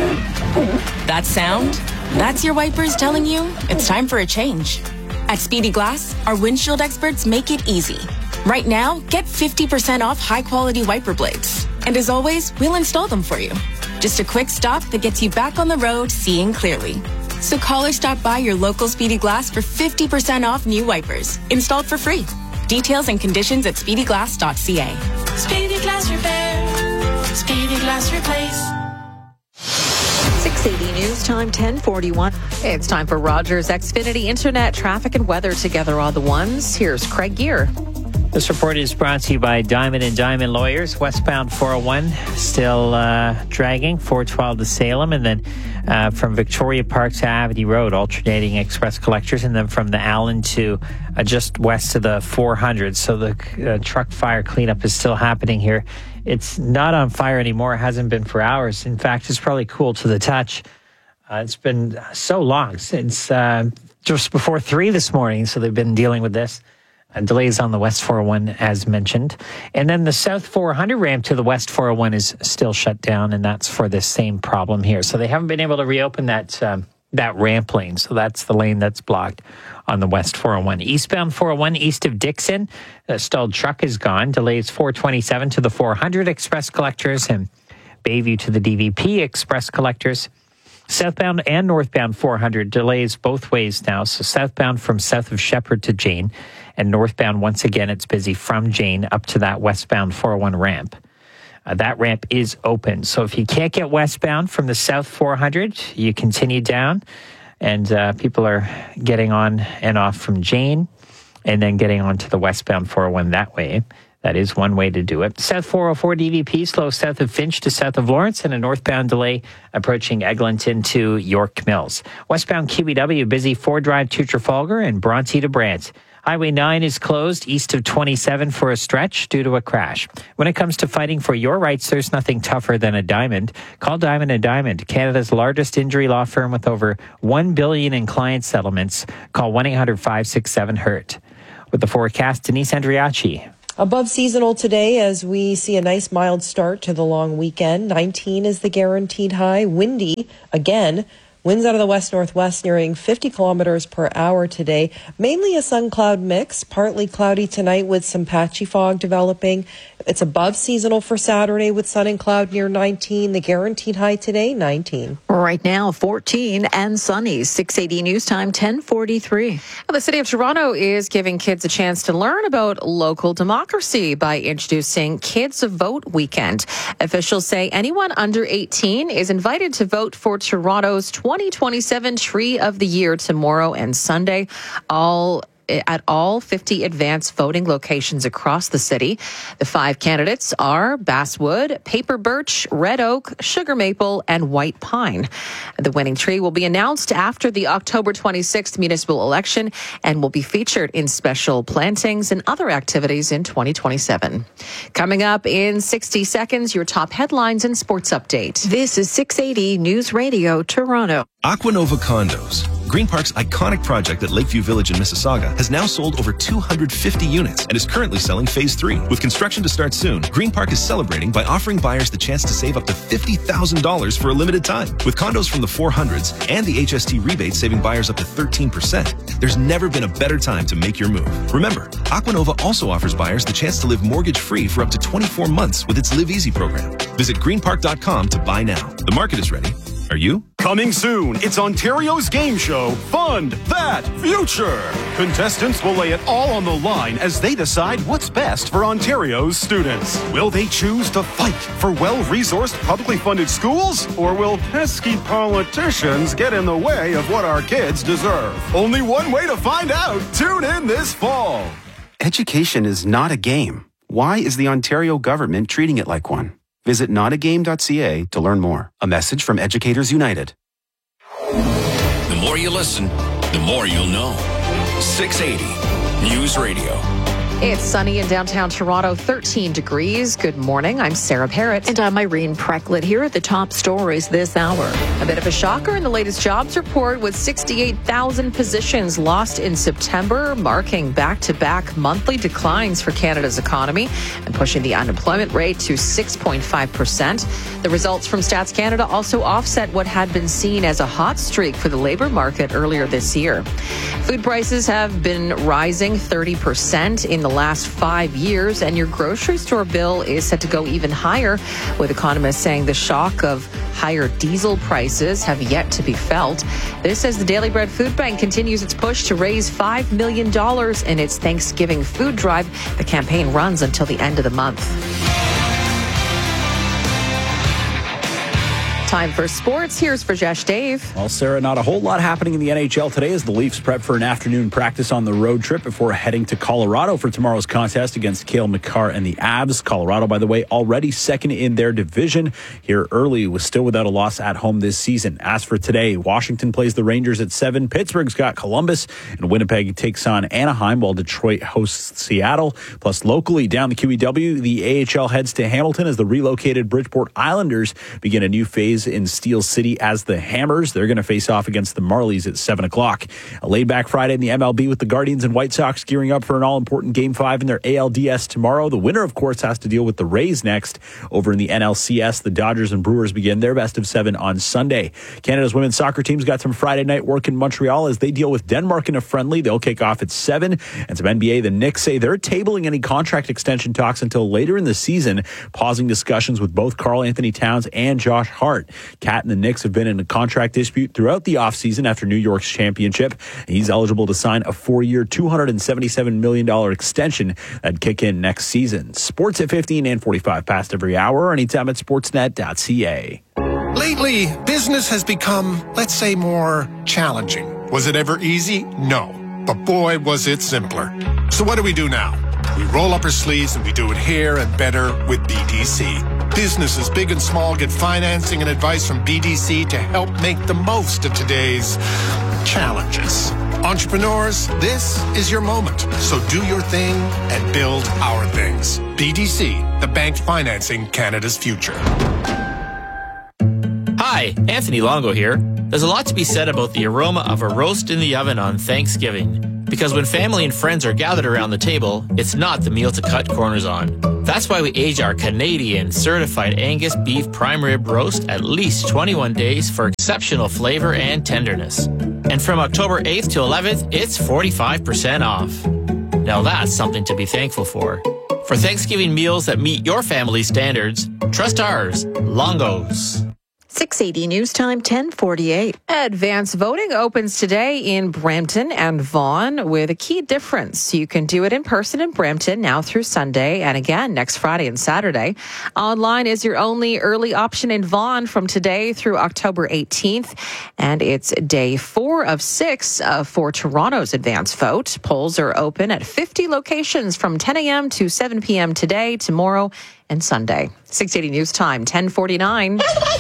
That sound? That's your wipers telling you it's time for a change. At Speedy Glass, our windshield experts make it easy. Right now, get fifty percent off high-quality wiper blades. And as always, we'll install them for you. Just a quick stop that gets you back on the road seeing clearly. So call or stop by your local Speedy Glass for fifty percent off new wipers, installed for free. Details and conditions at speedy glass dot c a. Speedy Glass Repair. Speedy Glass Replace. six eighty News Time, ten forty-one. It's time for Rogers Xfinity Internet traffic and weather together on the ones. Here's Craig Gear. This report is brought to you by Diamond and Diamond Lawyers. Westbound four oh one still uh, dragging, four twelve to Salem, and then uh, from Victoria Park to Avity Road, alternating express collectors, and then from the Allen to uh, just west of the four hundred. So the uh, truck fire cleanup is still happening here. It's not on fire anymore. It hasn't been for hours. In fact, it's probably cool to the touch. Uh, it's been so long since uh, just before three this morning, so they've been dealing with this. Uh, delays on the West four oh one, as mentioned. And then the South four hundred ramp to the West four oh one is still shut down, and that's for this same problem here. So they haven't been able to reopen that um, that ramp lane. So that's the lane that's blocked on the West four oh one. Eastbound four oh one east of Dixon, the stalled truck is gone. Delays four twenty-seven to the four hundred express collectors and Bayview to the D V P express collectors. Southbound and northbound four hundred delays both ways now. So southbound from south of Shepherd to Jane, and northbound, once again, it's busy from Jane up to that westbound four oh one ramp. Uh, that ramp is open. So if you can't get westbound from the south four hundred, you continue down, and uh, people are getting on and off from Jane and then getting on to the westbound four oh one that way. That is one way to do it. South four oh four D V P, slow south of Finch to south of Lawrence, and a northbound delay approaching Eglinton to York Mills. Westbound Q E W, busy Ford Drive to Trafalgar and Bronte to Brant. Highway nine is closed east of twenty-seven for a stretch due to a crash. When it comes to fighting for your rights, there's nothing tougher than a diamond. Call Diamond and Diamond, Canada's largest injury law firm with over one billion dollars in client settlements. Call one eight hundred five six seven hurt. With the forecast, Denise Andriachi. Above seasonal today as we see a nice mild start to the long weekend. nineteen is the guaranteed high. Windy again. Winds out of the west-northwest nearing fifty kilometers per hour today. Mainly a sun-cloud mix, partly cloudy tonight with some patchy fog developing. It's above seasonal for Saturday with sun and cloud near nineteen. The guaranteed high today, nineteen. Right now, fourteen and sunny. six eighty News Time, ten forty-three. The City of Toronto is giving kids a chance to learn about local democracy by introducing Kids Vote Weekend. Officials say anyone under eighteen is invited to vote for Toronto's twenty twenty-seven Tree of the Year tomorrow and Sunday. All at all fifty advanced voting locations across the city. The five candidates are basswood, paper birch, red oak, sugar maple, and white pine. The winning tree will be announced after the October twenty-sixth municipal election and will be featured in special plantings and other activities in twenty twenty-seven. Coming up in sixty seconds, your top headlines and sports update. This is six eighty News Radio Toronto. Aquanova Condos, Green Park's iconic project at Lakeview Village in Mississauga, has now sold over two hundred fifty units and is currently selling phase three. With construction to start soon, Green Park is celebrating by offering buyers the chance to save up to fifty thousand dollars for a limited time. With condos from the four hundreds and the H S T rebate saving buyers up to thirteen percent, there's never been a better time to make your move. Remember, Aquanova also offers buyers the chance to live mortgage-free for up to twenty-four months with its Live Easy program. Visit green park dot com to buy now. The market is ready. Are you? Coming soon, it's Ontario's game show, Fund That Future. Contestants will lay it all on the line as they decide what's best for Ontario's students. Will they choose to fight for well-resourced, publicly funded schools? Or will pesky politicians get in the way of what our kids deserve? Only one way to find out. Tune in this fall. Education is not a game. Why is the Ontario government treating it like one? Visit not a game dot c a to learn more. A message from Educators United. The more you listen, the more you'll know. six eighty News Radio. It's sunny in downtown Toronto, thirteen degrees. Good morning. I'm Sarah Parrott. And I'm Irene Precklett. Here are the top stories this hour. A bit of a shocker in the latest jobs report with sixty-eight thousand positions lost in September, marking back-to-back monthly declines for Canada's economy and pushing the unemployment rate to six point five percent. The results from Stats Canada also offset what had been seen as a hot streak for the labor market earlier this year. Food prices have been rising thirty percent in the last five years, and your grocery store bill is set to go even higher, with economists saying the shock of higher diesel prices have yet to be felt. This as the Daily Bread Food Bank continues its push to raise five million dollars in its Thanksgiving food drive. The campaign runs until the end of the month. Time for sports. Here's Rajesh Dave. Well, Sarah, not a whole lot happening in the N H L today as the Leafs prep for an afternoon practice on the road trip before heading to Colorado for tomorrow's contest against Cale Makar and the Avs. Colorado, by the way, already second in their division. Here early was still without a loss at home this season. As for today, Washington plays the Rangers at seven. Pittsburgh's got Columbus, and Winnipeg takes on Anaheim while Detroit hosts Seattle. Plus, locally down the Q E W, the A H L heads to Hamilton as the relocated Bridgeport Islanders begin a new phase in Steel City as the Hammers. They're going to face off against the Marlies at seven o'clock. A laid-back Friday in the M L B with the Guardians and White Sox gearing up for an all-important Game five in their A L D S tomorrow. The winner, of course, has to deal with the Rays next. Over in the N L C S, the Dodgers and Brewers begin their best of seven on Sunday. Canada's women's soccer team's got some Friday night work in Montreal as they deal with Denmark in a friendly. They'll kick off at seven. And some N B A, the Knicks say they're tabling any contract extension talks until later in the season, pausing discussions with both Karl Anthony Towns and Josh Hart. Cat and the Knicks have been in a contract dispute throughout the offseason after New York's championship. He's eligible to sign a four-year, two hundred seventy-seven million dollars extension that'd kick in next season. Sports at fifteen and forty-five past every hour, anytime at sportsnet dot c a. Lately, business has become, let's say, more challenging. Was it ever easy? No. But boy, was it simpler. So what do we do now? We roll up our sleeves and we do it here and better with B D C. Businesses big and small get financing and advice from B D C to help make the most of today's challenges. Entrepreneurs, this is your moment. So do your thing and build our things. B D C, the bank financing Canada's future. Hi, Anthony Longo here. There's a lot to be said about the aroma of a roast in the oven on Thanksgiving. Because when family and friends are gathered around the table, it's not the meal to cut corners on. That's why we age our Canadian certified Angus beef prime rib roast at least twenty-one days for exceptional flavor and tenderness. And from October eighth to eleventh, it's forty-five percent off. Now that's something to be thankful for. For Thanksgiving meals that meet your family's standards, trust ours, Longo's. six eighty News Time, ten forty-eight. Advance voting opens today in Brampton and Vaughan with a key difference. You can do it in person in Brampton now through Sunday and again next Friday and Saturday. Online is your only early option in Vaughan from today through October eighteenth. And it's day four of six uh, for Toronto's advance vote. Polls are open at fifty locations from ten a.m. to seven p.m. today, tomorrow, and Sunday. six eighty News Time, ten forty-nine.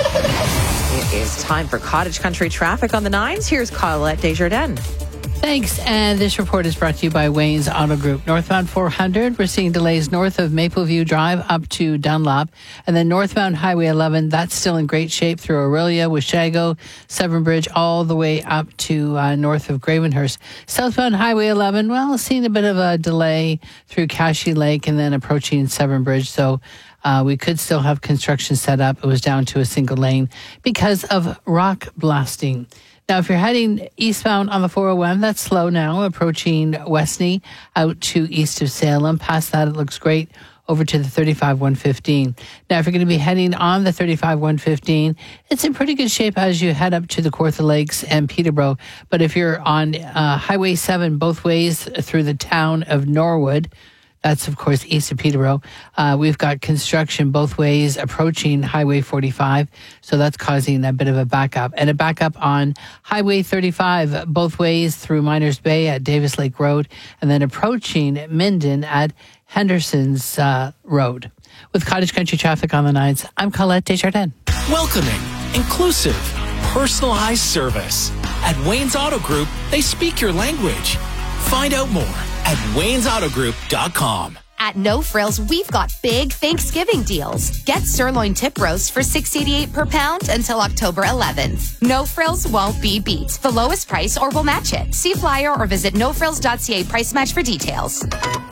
It is time for Cottage Country traffic on the nines. Here's Colette Desjardins. Thanks. And this report is brought to you by Wayne's Auto Group. Northbound four hundred, we're seeing delays north of Mapleview Drive up to Dunlop. And then northbound Highway eleven, that's still in great shape through Aurelia, Weshego, Severn Bridge, all the way up to uh, north of Gravenhurst. Southbound Highway eleven, well, seeing a bit of a delay through Cashy Lake and then approaching Severn Bridge. So Uh, we could still have construction set up. It was down to a single lane because of rock blasting. Now, if you're heading eastbound on the four oh one, that's slow now, approaching Westney out to east of Salem. Past that, it looks great over to the thirty-five one fifteen. Now, if you're going to be heading on the thirty-five one fifteen, it's in pretty good shape as you head up to the Kawartha Lakes and Peterborough. But if you're on uh, Highway seven both ways through the town of Norwood, that's, of course, east of Peterborough. Uh, we've got construction both ways approaching Highway forty-five, so that's causing a bit of a backup. And a backup on Highway thirty-five both ways through Miners Bay at Davis Lake Road, and then approaching Minden at Henderson's uh, Road. With Cottage Country traffic on the nines, I'm Colette Desjardins. Welcoming, inclusive, personalized service. At Wayne's Auto Group, they speak your language. Find out more at waynes auto group dot com. At No Frills, we've got big Thanksgiving deals. Get sirloin tip roast for six eighty-eight per pound until October eleventh. No Frills won't be beat. The lowest price or we'll match it. See flyer or visit no frills dot c a price match for details.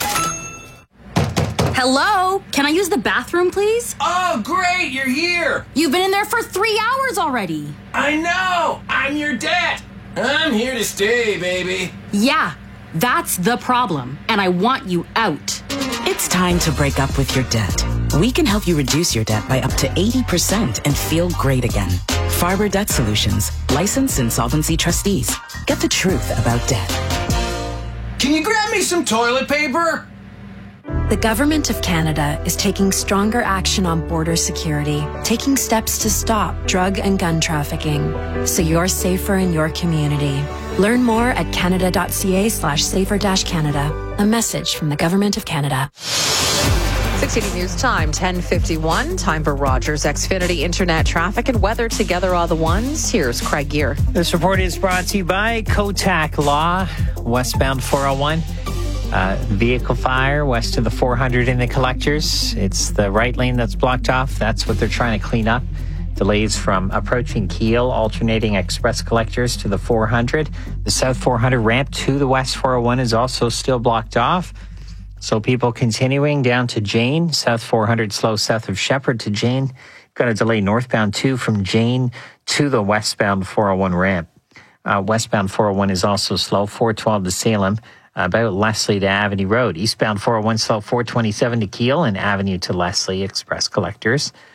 Hello? Can I use the bathroom, please? Oh, great, you're here. You've been in there for three hours already. I know. I'm your dad. I'm here to stay, baby. Yeah. That's the problem, and I want you out. It's time to break up with your debt. We can help you reduce your debt by up to eighty percent and feel great again. Farber Debt Solutions, licensed insolvency trustees. Get the truth about debt. Can you grab me some toilet paper? The Government of Canada is taking stronger action on border security, taking steps to stop drug and gun trafficking, so you're safer in your community. Learn more at canada dot c a slash safer dash Canada. A message from the Government of Canada. six eighty News Time, ten fifty-one. Time for Rogers Xfinity Internet traffic and weather together all the ones. Here's Craig Gear. This report is brought to you by Kotak Law, westbound four oh one. Uh, vehicle fire west of the four hundred in the collectors. It's the right lane that's blocked off. That's what they're trying to clean up. Delays from approaching Kiel, alternating express collectors to the four hundred. The south four hundred ramp to the west four oh one is also still blocked off. So people continuing down to Jane, south four hundred slow south of Shepherd to Jane. Got a delay northbound too from Jane to the westbound four oh one ramp. Uh, westbound four oh one is also slow, four twelve to Salem. About Leslie to Avenue Road. Eastbound four oh one slow four twenty-seven to Kiel and Avenue to Leslie express collectors.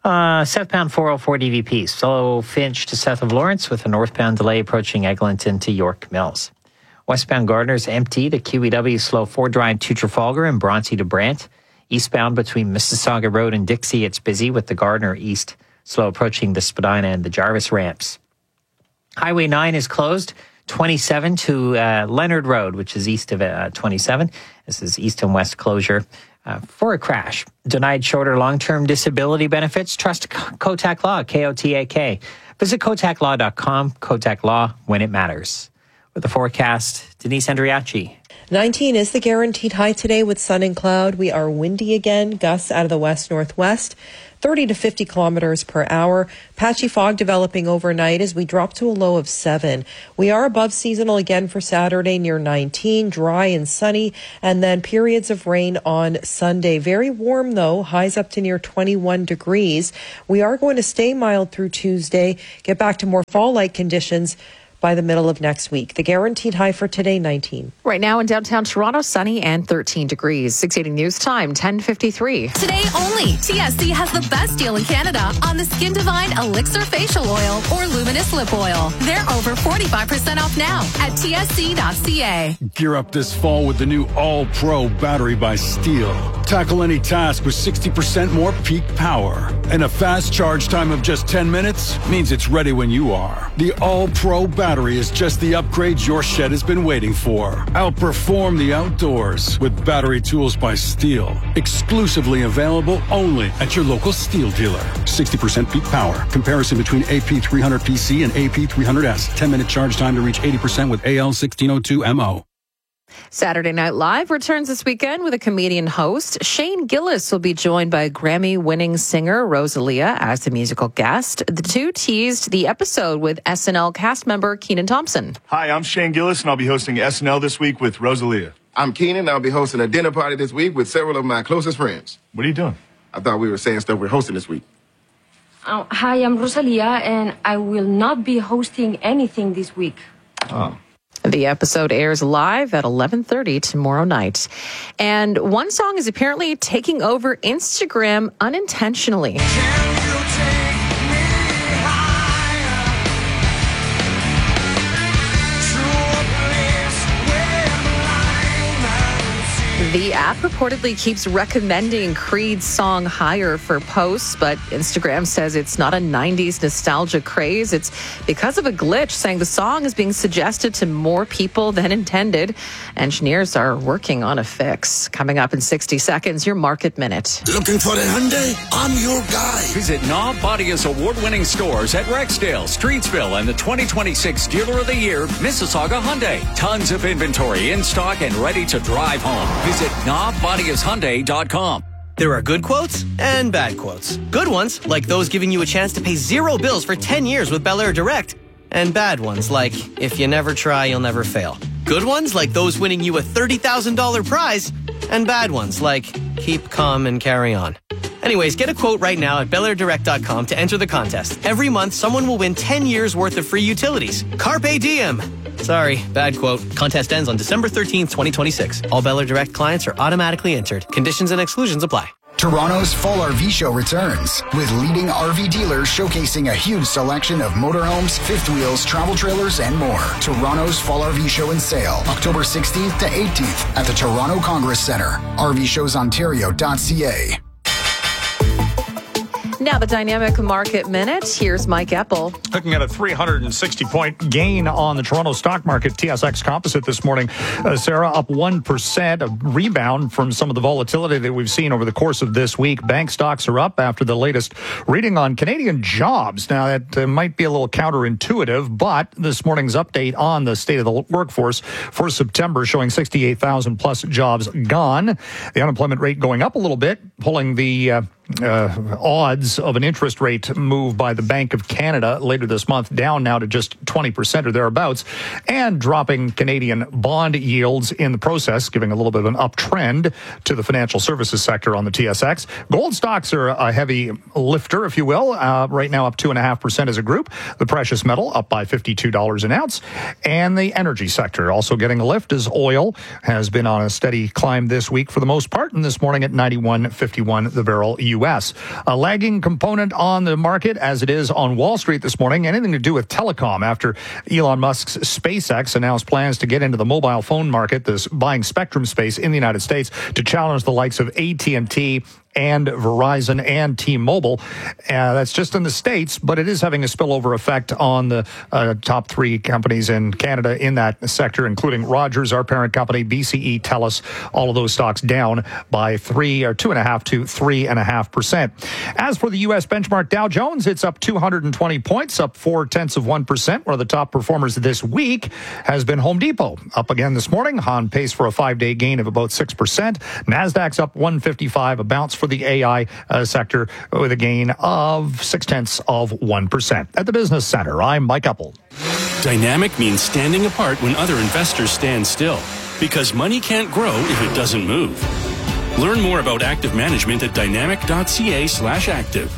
Uh, southbound four oh four D V P, slow Finch to south of Lawrence with a northbound delay approaching Eglinton to York Mills. Westbound Gardner's empty to Q E W, slow Ford Drive to Trafalgar and Bronte to Brant. Eastbound between Mississauga Road and Dixie, it's busy with the Gardner East, slow approaching the Spadina and the Jarvis ramps. Highway nine is closed, twenty-seven to uh, Leonard Road, which is east of uh, twenty-seven. This is east and west closure uh, for a crash. Denied shorter long-term disability benefits? Trust Kotak Law, K O T A K. Visit kotak law dot com, Kotak Law, when it matters. With the forecast, Denise Andriachi. nineteen is the guaranteed high today with sun and cloud. We are windy again, gusts out of the west-northwest, thirty to fifty kilometers per hour. Patchy fog developing overnight as we drop to a low of seven. We are above seasonal again for Saturday near nineteen, dry and sunny, and then periods of rain on Sunday. Very warm though, highs up to near twenty-one degrees. We are going to stay mild through Tuesday, get back to more fall-like conditions by the middle of next week. The guaranteed high for today, nineteen. Right now in downtown Toronto, sunny and thirteen degrees. six eighty News Time, ten fifty-three. Today only, T S C has the best deal in Canada on the Skin Divine Elixir Facial Oil or Luminous Lip Oil. They're over forty-five percent off now at T S C dot C A. Gear up this fall with the new All-Pro battery by Steel. Tackle any task with sixty percent more peak power. And a fast charge time of just ten minutes means it's ready when you are. The All-Pro battery is just the upgrade your shed has been waiting for. Outperform the outdoors with battery tools by Steel. Exclusively available only at your local Steel dealer. sixty percent peak power. Comparison between A P three hundred P C and A P three hundred S. ten minute charge time to reach eighty percent with A L sixteen oh two M O. Saturday Night Live returns this weekend with a comedian host. Shane Gillis will be joined by Grammy-winning singer Rosalia as the musical guest. The two teased the episode with S N L cast member Kenan Thompson. Hi, I'm Shane Gillis, and I'll be hosting S N L this week with Rosalia. I'm Kenan, and I'll be hosting a dinner party this week with several of my closest friends. What are you doing? I thought we were saying stuff we're hosting this week. Uh, hi, I'm Rosalia, and I will not be hosting anything this week. Oh. The episode airs live at eleven thirty tomorrow night. And one song is apparently taking over Instagram unintentionally. The app reportedly keeps recommending Creed's song Higher for posts, but Instagram says it's not a nineties nostalgia craze. It's because of a glitch, saying the song is being suggested to more people than intended. Engineers are working on a fix. Coming up in sixty seconds, your Market Minute. Looking for a Hyundai? I'm your guy. Visit Knob Bodia's award-winning stores at Rexdale, Streetsville, and the twenty twenty-six Dealer of the Year, Mississauga Hyundai. Tons of inventory in stock and ready to drive home. Visit knob bodias hyundai dot com. There are good quotes and bad quotes. Good ones, like those giving you a chance to pay zero bills for ten years with Bel Air Direct. And bad ones, like, if you never try, you'll never fail. Good ones, like those winning you a thirty thousand dollars prize. And bad ones, like, keep calm and carry on. Anyways, get a quote right now at bel air direct dot com to enter the contest. Every month, someone will win ten years worth of free utilities. Carpe diem. Sorry, bad quote. Contest ends on December thirteenth, twenty twenty-six. All Bel Air Direct clients are automatically entered. Conditions and exclusions apply. Toronto's Fall R V Show returns with leading R V dealers showcasing a huge selection of motorhomes, fifth wheels, travel trailers, and more. Toronto's Fall R V Show and Sale, October sixteenth to eighteenth at the Toronto Congress Centre. R V shows ontario dot c a. Now the Dynamic Market Minute. Here's Mike Eppel. Looking at a three hundred sixty point gain on the Toronto stock market. T S X Composite this morning, uh, Sarah, up one percent, a rebound from some of the volatility that we've seen over the course of this week. Bank stocks are up after the latest reading on Canadian jobs. Now, that uh, might be a little counterintuitive, but this morning's update on the state of the workforce for September showing sixty-eight thousand plus jobs gone. The unemployment rate going up a little bit, pulling the uh, Uh, odds of an interest rate move by the Bank of Canada later this month down now to just twenty percent or thereabouts, and dropping Canadian bond yields in the process, giving a little bit of an uptrend to the financial services sector on the T S X. Gold stocks are a heavy lifter, if you will, uh, right now up two point five percent as a group. The precious metal up by fifty-two dollars an ounce. And the energy sector also getting a lift as oil has been on a steady climb this week for the most part, and this morning at ninety-one fifty-one the barrel U S. A lagging component on the market as it is on Wall Street this morning. Anything to do with telecom after Elon Musk's SpaceX announced plans to get into the mobile phone market, this buying spectrum space in the United States to challenge the likes of A T and T and Verizon and T-Mobile. Uh, that's just in the States, but it is having a spillover effect on the uh, top three companies in Canada in that sector, including Rogers, our parent company, B C E, TELUS, all of those stocks down by three or two and a half to three and a half percent. As for the U S benchmark Dow Jones, it's up two hundred twenty points, up four tenths of one percent. One of the top performers this week has been Home Depot, up again this morning, on pace for a five-day gain of about six percent. Nasdaq's up one fifty-five, a bounce for the A I uh, sector with a gain of six tenths of one percent. At the Business Center, I'm Mike Uppel. Dynamic means standing apart when other investors stand still, because money can't grow if it doesn't move. Learn more about active management at dynamic.ca slash active.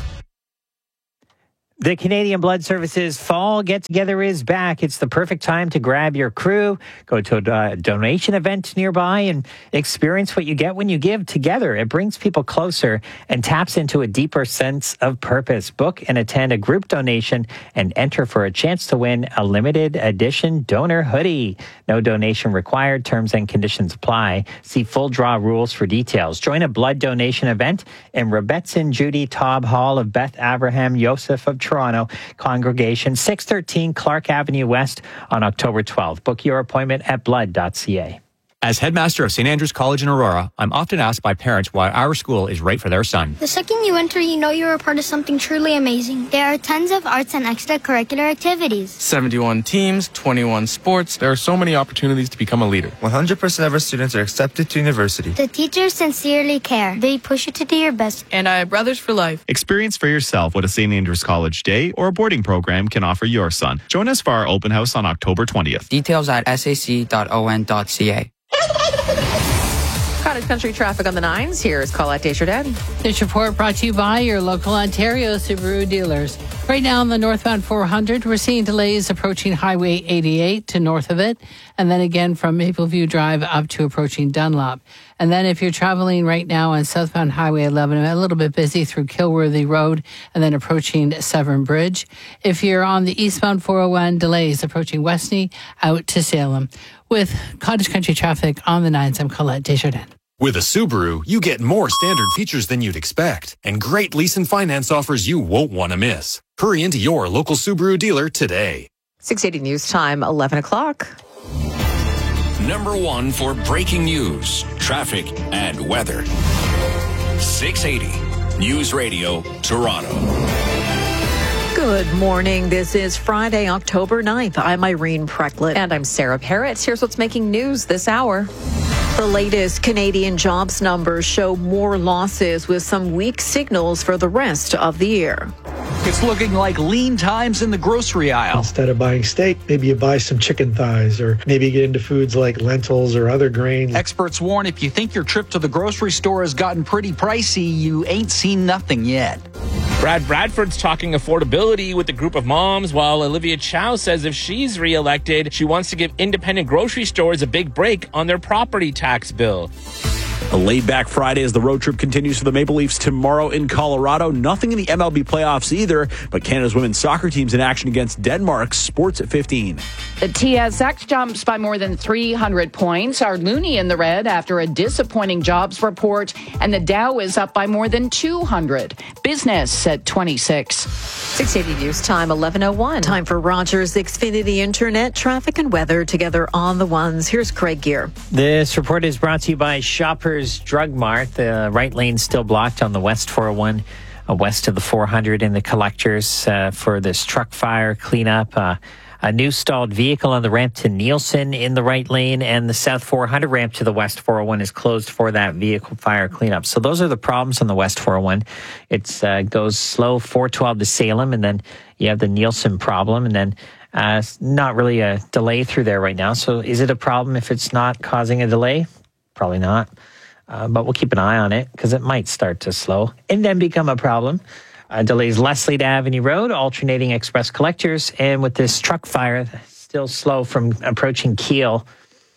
The Canadian Blood Services Fall Get-Together is back. It's the perfect time to grab your crew, go to a donation event nearby, and experience what you get when you give together. It brings people closer and taps into a deeper sense of purpose. Book and attend a group donation and enter for a chance to win a limited edition donor hoodie. No donation required. Terms and conditions apply. See full draw rules for details. Join a blood donation event in Rebetson Judy Taub Hall of Beth Abraham Joseph of Toronto, congregation six thirteen Clark Avenue West on October twelfth. Book your appointment at blood dot c a. As headmaster of Saint Andrews College in Aurora, I'm often asked by parents why our school is right for their son. The second you enter, you know you're a part of something truly amazing. There are tons of arts and extracurricular activities. seventy-one teams, twenty-one sports. There are so many opportunities to become a leader. one hundred percent of our students are accepted to university. The teachers sincerely care. They push you to do your best. And I have brothers for life. Experience for yourself what a Saint Andrews College day or a boarding program can offer your son. Join us for our open house on October twentieth. Details at s a c dot o n dot c a. Cottage Country traffic on the nines. Here's Colette Desjardins. This report brought to you by your local Ontario Subaru dealers. Right now on the northbound four hundred, we're seeing delays approaching Highway eighty-eight to north of it, and then again from Mapleview Drive up to approaching Dunlop. And then if you're traveling right now on southbound Highway eleven, a little bit busy through Kilworthy Road and then approaching Severn Bridge. If you're on the eastbound four oh one, delays approaching Westney out to Salem. With Cottage Country traffic on the nines, I'm Colette Desjardins. With a Subaru, you get more standard features than you'd expect and great lease and finance offers you won't want to miss. Hurry into your local Subaru dealer today. six eighty News Time, eleven o'clock. Number one for breaking news, traffic, and weather. six eighty News Radio, Toronto. Good morning. This is Friday, October ninth. I'm Irene Precklett. And I'm Sarah Parrott. Here's what's making news this hour. The latest Canadian jobs numbers show more losses with some weak signals for the rest of the year. It's looking like lean times in the grocery aisle. Instead of buying steak, maybe you buy some chicken thighs, or maybe you get into foods like lentils or other grains. Experts warn if you think your trip to the grocery store has gotten pretty pricey, you ain't seen nothing yet. Brad Bradford's talking affordability with a group of moms, while Olivia Chow says if she's reelected, she wants to give independent grocery stores a big break on their property tax bill. A laid-back Friday as the road trip continues for the Maple Leafs tomorrow in Colorado. Nothing in the M L B playoffs either, but Canada's women's soccer team's in action against Denmark. Sports at fifteen. The T S X jumps by more than three hundred points. Our Loonie in the red after a disappointing jobs report, and the Dow is up by more than two hundred. Business at twenty-six. six eighty News Time, eleven oh one. Time for Rogers Xfinity Internet, traffic and weather together on the ones. Here's Craig Gear. This report is brought to you by Shoppers Drug Mart. The right lane still blocked on the West four oh one, uh, west of the four hundred in the collectors uh, for this truck fire cleanup. Uh, a new stalled vehicle on the ramp to Nielsen in the right lane, and the South four hundred ramp to the West four oh one is closed for that vehicle fire cleanup. So those are the problems on the West four oh one. It uh, goes slow four twelve to Salem, and then you have the Nielsen problem, and then uh, not really a delay through there right now. So is it a problem if it's not causing a delay? Probably not. Uh, but we'll keep an eye on it because it might start to slow and then become a problem. Uh, delays Leslie to Avenue Road, alternating express collectors. And with this truck fire, still slow from approaching Kiel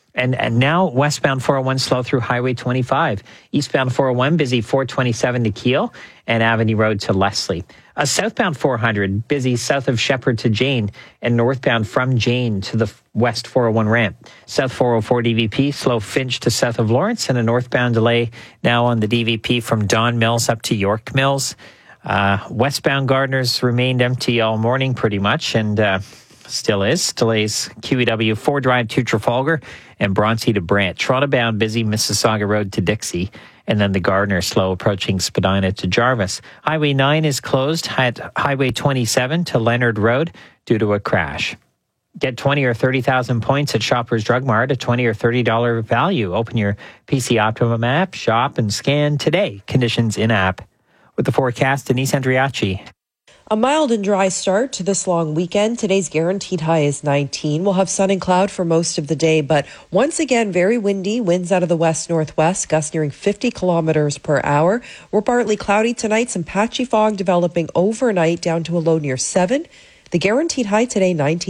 And, and now westbound four oh one slow through Highway twenty-five. Eastbound four oh one busy four twenty-seven to Kiel and Avenue Road to Leslie. A southbound four hundred busy south of Shepherd to Jane and northbound from Jane to the west four oh one ramp. South four oh four D V P slow Finch to south of Lawrence and a northbound delay now on the D V P from Don Mills up to York Mills. Uh, westbound Gardners remained empty all morning pretty much and uh, still is. Delays Q E W four Drive to Trafalgar and Bronte to Brant. Toronto bound busy Mississauga Road to Dixie. And then the Gardner slow approaching Spadina to Jarvis. Highway nine is closed at Highway twenty-seven to Leonard Road due to a crash. Get twenty or thirty thousand points at Shoppers Drug Mart, a twenty or thirty dollars value. Open your P C Optimum app, shop, and scan today. Conditions in-app. With the forecast, Denise Andriachi. A mild and dry start to this long weekend. Today's guaranteed high is nineteen. We'll have sun and cloud for most of the day, but once again, very windy. Winds out of the west-northwest, gusts nearing fifty kilometers per hour. We're partly cloudy tonight. Some patchy fog developing overnight down to a low near seven. The guaranteed high today, nineteen.